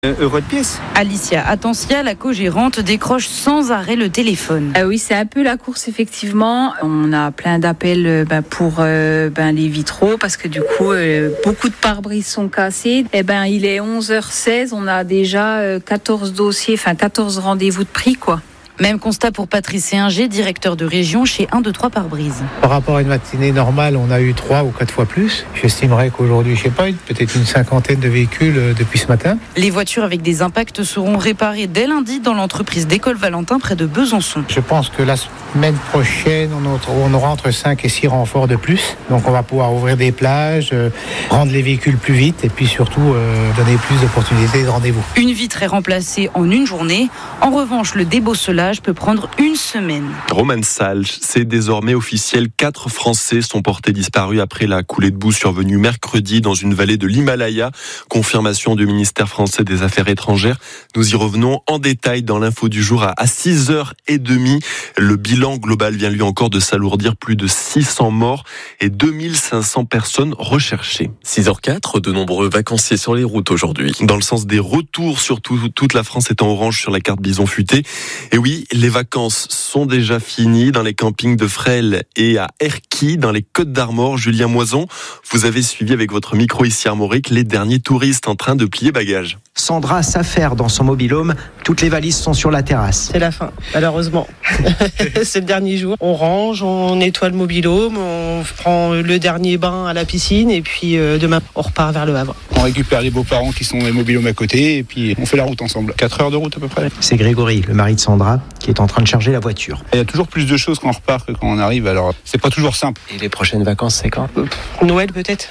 Euros de pièce. Alicia Attentia, la co-gérante, décroche sans arrêt le téléphone. Oui, c'est un peu la course, effectivement. On a plein d'appels pour les vitraux parce que du coup, beaucoup de pare-brises sont cassés. Il est 11h16, on a déjà 14 dossiers, 14 rendez-vous de prix, quoi. Même constat pour Patrice Inger, directeur de région chez 1, 2, 3 pare-brise. Par rapport à une matinée normale, on a eu 3 ou 4 fois plus. J'estimerais qu'aujourd'hui, peut-être une cinquantaine de véhicules depuis ce matin. Les voitures avec des impacts seront réparées dès lundi dans l'entreprise d'École Valentin près de Besançon. Je pense que la semaine prochaine, on aura entre 5 et 6 renforts de plus. Donc on va pouvoir ouvrir des plages, rendre les véhicules plus vite et puis surtout donner plus d'opportunités de rendez-vous. Une vitre est remplacée en une journée. En revanche, le débosselage peut prendre une semaine. Roman Salch, c'est désormais officiel. 4 Français sont portés disparus après la coulée de boue survenue mercredi dans une vallée de l'Himalaya. Confirmation du ministère français des Affaires étrangères. Nous y revenons en détail dans l'info du jour à 6h30. Le bilan global vient lui encore de s'alourdir. Plus de 600 morts et 2500 personnes recherchées. 6h04, de nombreux vacanciers sur les routes aujourd'hui. Dans le sens des retours, surtout toute la France est en orange sur la carte bison futé. Et oui, les vacances sont déjà finies dans les campings de Fresles et à Erquy, dans les Côtes d'Armor. Julien Moison, vous avez suivi avec votre micro ici à Armorique les derniers touristes en train de plier bagages. Sandra s'affaire dans son mobil-home. Toutes les valises sont sur la terrasse. C'est la fin, malheureusement. C'est le dernier jour. On range, on nettoie le mobil-home, on prend le dernier bain à la piscine et puis demain, on repart vers le Havre. On récupère les beaux-parents qui sont dans les mobil-homes à côté et puis on fait la route ensemble. 4 heures de route à peu près. C'est Grégory, le mari de Sandra, qui est en train de charger la voiture. Il y a toujours plus de choses quand on repart que quand on arrive, alors c'est pas toujours simple. Et les prochaines vacances, c'est quand ? Noël peut-être.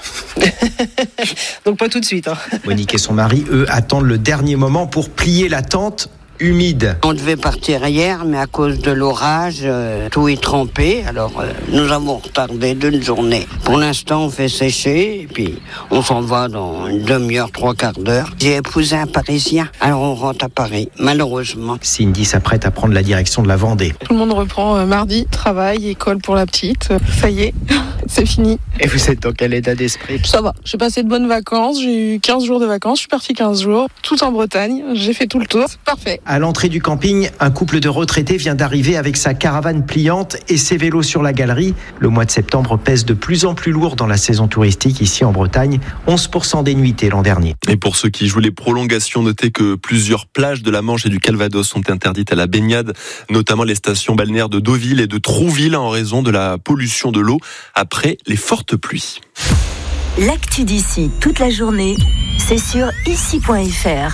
Donc pas tout de suite. Monique et son mari, eux, attendent le dernier moment pour plier la tente humide. On devait partir hier, mais à cause de l'orage, tout est trempé. Alors, nous avons retardé d'une journée. Pour l'instant, on fait sécher, et puis on s'en va dans une demi-heure, 3/4 d'heure. J'ai épousé un Parisien, alors on rentre à Paris, malheureusement. Cindy s'apprête à prendre la direction de la Vendée. Tout le monde reprend mardi, travail, école pour la petite. Ça y est, c'est fini. Et vous êtes dans quel état d'esprit ? Ça va, j'ai passé de bonnes vacances, j'ai eu 15 jours de vacances, je suis partie 15 jours, tout en Bretagne, j'ai fait tout le tour, c'est parfait. À l'entrée du camping, un couple de retraités vient d'arriver avec sa caravane pliante et ses vélos sur la galerie. Le mois de septembre pèse de plus en plus lourd dans la saison touristique ici en Bretagne. 11% des nuitées l'an dernier. Et pour ceux qui jouent les prolongations, notez que plusieurs plages de la Manche et du Calvados sont interdites à la baignade, notamment les stations balnéaires de Deauville et de Trouville en raison de la pollution de l'eau après les fortes pluies. L'actu d'ici toute la journée, c'est sur ici.fr.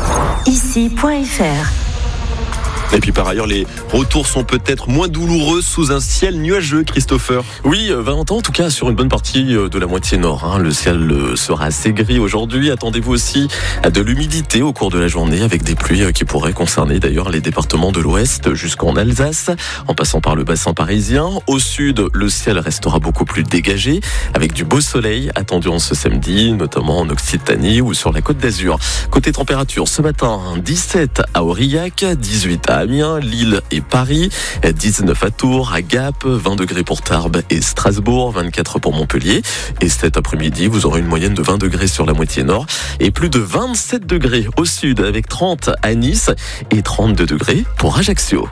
Ici.fr. Et puis par ailleurs, les retours sont peut-être moins douloureux sous un ciel nuageux, Christopher. Oui, Valentin, en tout cas sur une bonne partie de la moitié nord. Le ciel sera assez gris aujourd'hui. Attendez-vous aussi à de l'humidité au cours de la journée avec des pluies qui pourraient concerner d'ailleurs les départements de l'Ouest jusqu'en Alsace, en passant par le bassin parisien. Au sud, le ciel restera beaucoup plus dégagé avec du beau soleil attendu en ce samedi, notamment en Occitanie ou sur la Côte d'Azur. Côté température, ce matin, 17 à Aurillac, 18 à Amiens, Lille et Paris, 19 à Tours, à Gap, 20 degrés pour Tarbes et Strasbourg, 24 pour Montpellier. Et cet après-midi, vous aurez une moyenne de 20 degrés sur la moitié nord et plus de 27 degrés au sud avec 30 à Nice et 32 degrés pour Ajaccio.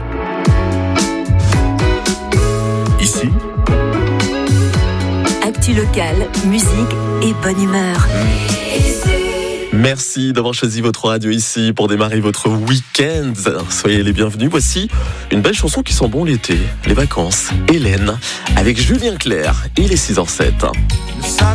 Ici, Actu locale, musique et bonne humeur. Merci d'avoir choisi votre radio ici pour démarrer votre week-end. Soyez les bienvenus. Voici une belle chanson qui sent bon l'été, les vacances. Hélène, avec Julien Clerc. Il est 6h07.